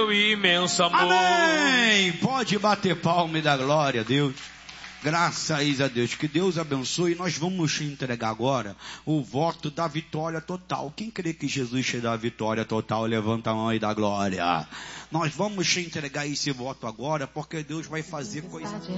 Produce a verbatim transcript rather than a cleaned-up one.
teu imenso amor. Amém. Pode bater palma e dar glória a Deus. Graças a Deus. Que Deus abençoe. Nós vamos te entregar agora o voto da vitória total. Quem crê que Jesus te dá a vitória total, levanta a mão e dá glória. Nós vamos te entregar esse voto agora, porque Deus vai fazer coisa...